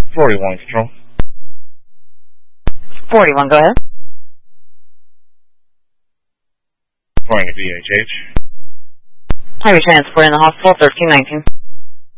41 Control. 41, go ahead. Going to DHH. Have your transport in the hospital, 1319.